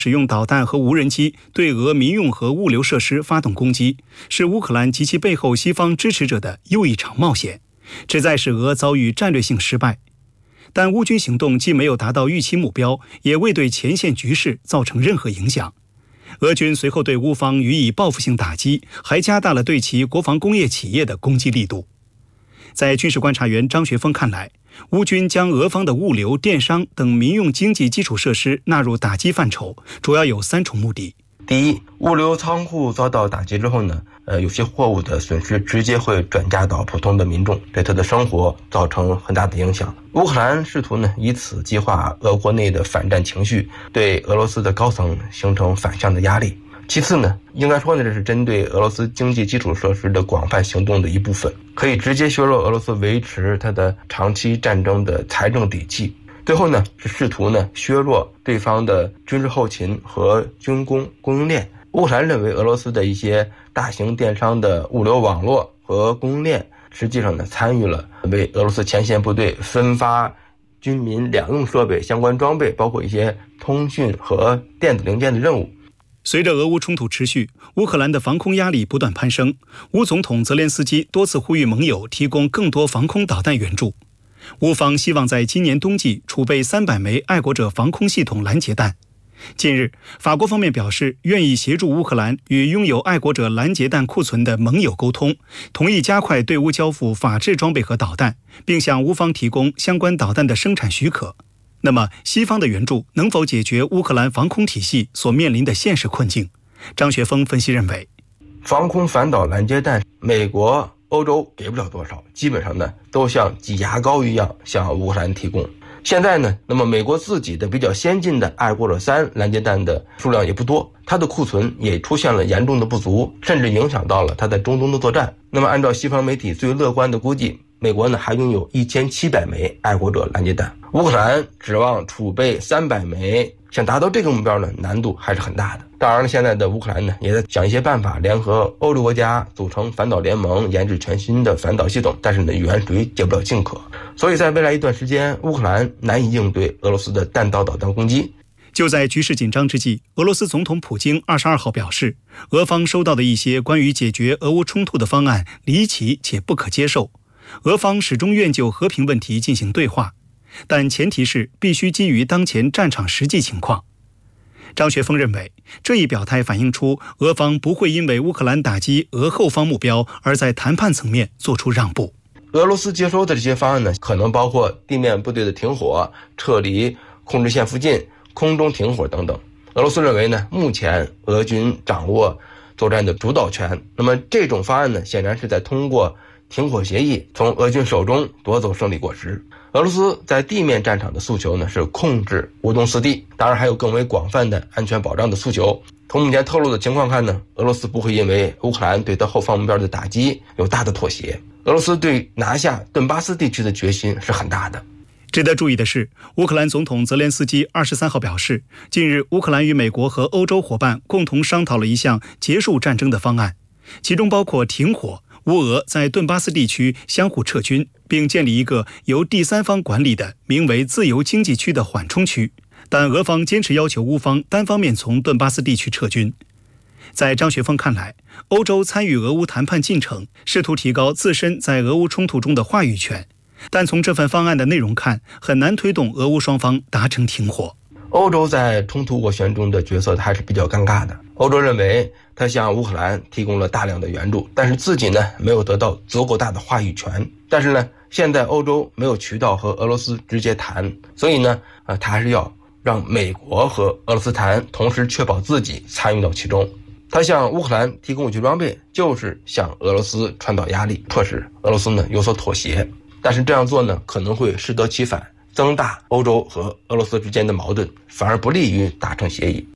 使用导弹和无人机对俄民用和物流设施发动攻击，是乌克兰及其背后西方支持者的又一场冒险，旨在使俄遭遇战略性失败。但乌军行动既没有达到预期目标，也未对前线局势造成任何影响。俄军随后对乌方予以报复性打击，还加大了对其国防工业企业的攻击力度。在军事观察员张学峰看来，乌军将俄方的物流、电商等民用经济基础设施纳入打击范畴，主要有3重目的。 第一，物流仓库遭到打击之后呢，有些货物的损失直接会转嫁到普通的民众，对他的生活造成很大的影响。乌克兰试图呢以此激化俄国内的反战情绪，对俄罗斯的高层形成反向的压力。其次呢，应该说呢，这是针对俄罗斯经济基础设施的广泛行动的一部分，可以直接削弱俄罗斯维持它的长期战争的财政底气。最后呢，是试图呢削弱对方的军事后勤和军工供应链。乌克兰认为俄罗斯的一些大型电商的物流网络和供应链，实际上呢参与了为俄罗斯前线部队分发军民两用设备、相关装备，包括一些通讯和电子零件的任务。 随着俄乌冲突持续，乌克兰的防空压力不断攀升。乌总统泽连斯基多次呼吁盟友提供更多防空导弹援助。乌方希望在今年冬季储备300枚爱国者防空系统拦截弹。近日，法国方面表示愿意协助乌克兰与拥有爱国者拦截弹库存的盟友沟通，同意加快对乌交付法制装备和导弹，并向乌方提供相关导弹的生产许可。那么，西方的援助能否解决乌克兰防空体系所面临的现实困境？张学峰分析认为， 防空反导拦截弹，美国、欧洲给不了多少，基本上呢都像挤牙膏一样向乌克兰提供。现在呢，那么美国自己的比较先进的爱国者3拦截弹的数量也不多，它的库存也出现了严重的不足，甚至影响到了它在中东的作战。那么按照西方媒体最乐观的估计，美国呢还拥有1700枚爱国者拦截弹，乌克兰指望储备300枚，想达到这个目标呢，难度还是很大的。当然了，现在的乌克兰呢也在想一些办法，联合欧洲国家组成反导联盟，研制全新的反导系统，但是呢远水解不了近渴，所以在未来一段时间，乌克兰难以应对俄罗斯的弹道导弹攻击。 就在局势紧张之际，俄罗斯总统普京22号表示，俄方收到的一些关于解决俄乌冲突的方案离奇且不可接受，俄方始终愿就和平问题进行对话，但前提是必须基于当前战场实际情况。张学峰认为，这一表态反映出俄方不会因为乌克兰打击俄后方目标而在谈判层面做出让步。 俄罗斯接收的这些方案呢，可能包括地面部队的停火、撤离控制线附近、空中停火等等。俄罗斯认为呢，目前俄军掌握作战的主导权，那么这种方案呢，显然是在通过停火协议从俄军手中夺走胜利果实。俄罗斯在地面战场的诉求呢，是控制乌东4地，当然还有更为广泛的安全保障的诉求。从目前透露的情况看呢，俄罗斯不会因为乌克兰对他后方目标的打击有大的妥协。俄罗斯对拿下顿巴斯地区的决心是很大的。 值得注意的是，乌克兰总统泽连斯基23号表示，近日乌克兰与美国和欧洲伙伴共同商讨了一项结束战争的方案，其中包括停火、乌俄在顿巴斯地区相互撤军，并建立一个由第三方管理的名为自由经济区的缓冲区，但俄方坚持要求乌方单方面从顿巴斯地区撤军。在张学峰看来，欧洲参与俄乌谈判进程，试图提高自身在俄乌冲突中的话语权，但从这份方案的内容看，很难推动俄乌双方达成停火。 欧洲在冲突斡旋中的角色还是比较尴尬的。欧洲认为他向乌克兰提供了大量的援助，但是自己呢没有得到足够大的话语权。但是呢，现在欧洲没有渠道和俄罗斯直接谈，所以呢，他还是要让美国和俄罗斯谈，同时确保自己参与到其中。他向乌克兰提供武器装备，就是向俄罗斯传导压力，迫使俄罗斯呢有所妥协。但是这样做呢，可能会适得其反，增大欧洲和俄罗斯之间的矛盾，反而不利于达成协议。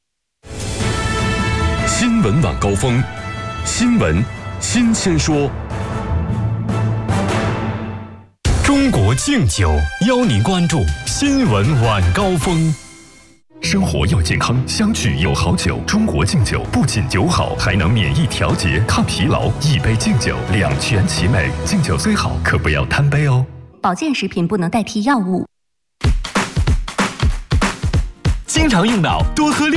新闻晚高峰，新闻新鲜说。中国敬酒邀您关注新闻晚高峰。生活要健康，相聚有好酒。中国敬酒不仅酒好，还能免疫调节、抗疲劳。一杯敬酒，两全其美。敬酒虽好，可不要贪杯哦。 保健食品不能代替药物。 今常用脑，多喝